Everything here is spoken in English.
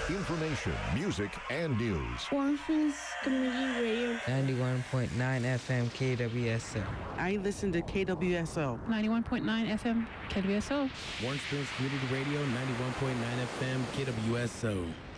Information, music, and news. Warm Springs Community Radio. 91.9 FM KWSO. I listen to KWSO. 91.9 FM KWSO. Warm Springs Community Radio, 91.9 FM KWSO.